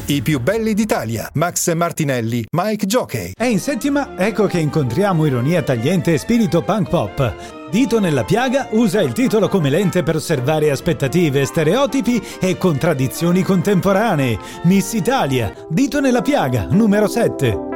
I più belli d'Italia. Max Martinelli, Mike Jockey. E in settima, ecco che incontriamo ironia tagliente e spirito punk pop. Dito nella piaga usa il titolo come lente per osservare aspettative, stereotipi e contraddizioni contemporanee. Miss Italia, Dito nella piaga, numero 7.